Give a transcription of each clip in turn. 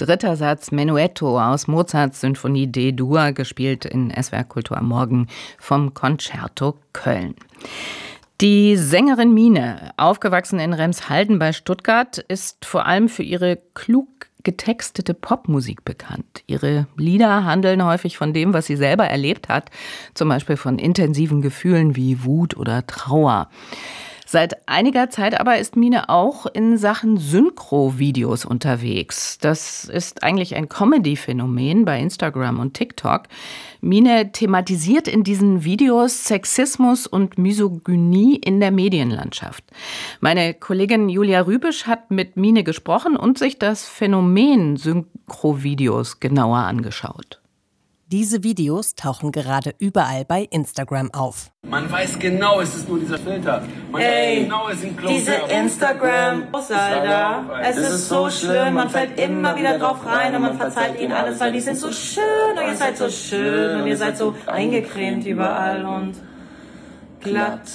dritter Satz Menuetto aus Mozarts Symphonie D-Dur, gespielt in SWR Kultur am Morgen vom Concerto Köln. Die Sängerin Mine, aufgewachsen in Remshalden bei Stuttgart, ist vor allem für ihre klug getextete Popmusik bekannt. Ihre Lieder handeln häufig von dem, was sie selber erlebt hat, zum Beispiel von intensiven Gefühlen wie Wut oder Trauer. Seit einiger Zeit aber ist Mine auch in Sachen Synchro-Videos unterwegs. Das ist eigentlich ein Comedy-Phänomen bei Instagram und TikTok. Mine thematisiert in diesen Videos Sexismus und Misogynie in der Medienlandschaft. Meine Kollegin Julia Rübisch hat mit Mine gesprochen und sich das Phänomen Synchro-Videos genauer angeschaut. Diese Videos tauchen gerade überall bei Instagram auf. Man weiß genau, es ist nur dieser Filter. Man weiß genau, es sind Close-Ups. Diese Instagram-Alter, es ist so schlimm, man fällt immer wieder drauf rein und man verzeiht ihnen alles, weil die sind so schön und ihr seid so schön und ihr seid so eingecremt überall und glatt.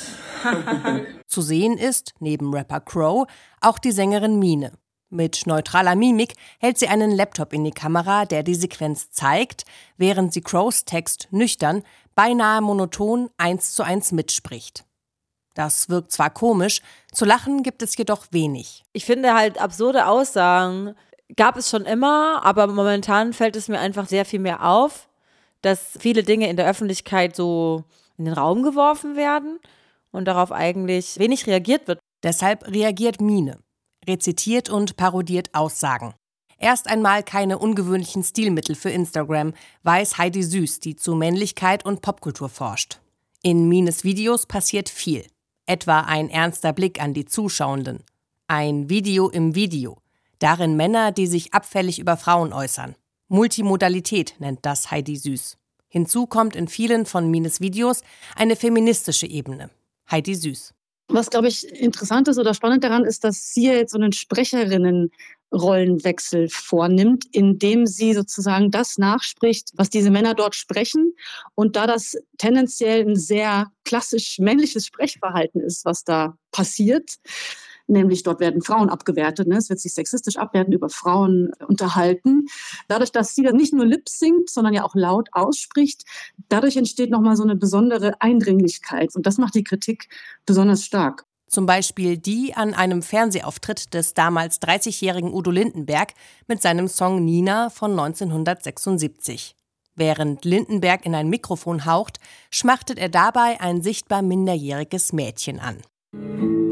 Zu sehen ist, neben Rapper Crow, auch die Sängerin Mine. Mit neutraler Mimik hält sie einen Laptop in die Kamera, der die Sequenz zeigt, während sie Crows Text nüchtern, beinahe monoton 1:1 mitspricht. Das wirkt zwar komisch, zu lachen gibt es jedoch wenig. Ich finde halt, absurde Aussagen gab es schon immer, aber momentan fällt es mir einfach sehr viel mehr auf, dass viele Dinge in der Öffentlichkeit so in den Raum geworfen werden und darauf eigentlich wenig reagiert wird. Deshalb reagiert Mine. Rezitiert und parodiert Aussagen. Erst einmal keine ungewöhnlichen Stilmittel für Instagram, weiß Heidi Süß, die zu Männlichkeit und Popkultur forscht. In Mines Videos passiert viel. Etwa ein ernster Blick an die Zuschauenden. Ein Video im Video. Darin Männer, die sich abfällig über Frauen äußern. Multimodalität nennt das Heidi Süß. Hinzu kommt in vielen von Mines Videos eine feministische Ebene. Heidi Süß. Was, glaube ich, interessant ist oder spannend daran ist, dass sie jetzt so einen Sprecherinnenrollenwechsel vornimmt, indem sie sozusagen das nachspricht, was diese Männer dort sprechen. Und da das tendenziell ein sehr klassisch männliches Sprechverhalten ist, was da passiert, nämlich dort werden Frauen abgewertet, es wird sich sexistisch abwertend über Frauen unterhalten. Dadurch, dass sie das nicht nur lip-singt, sondern ja auch laut ausspricht, dadurch entsteht nochmal so eine besondere Eindringlichkeit. Und das macht die Kritik besonders stark. Zum Beispiel die an einem Fernsehauftritt des damals 30-jährigen Udo Lindenberg mit seinem Song Nina von 1976. Während Lindenberg in ein Mikrofon haucht, schmachtet er dabei ein sichtbar minderjähriges Mädchen an.